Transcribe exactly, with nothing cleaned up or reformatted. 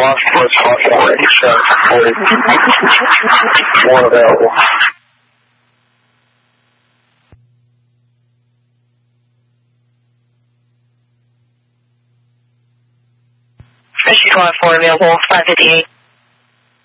lost parts already, so more available. Rescue twenty-four available, five fifty-eight.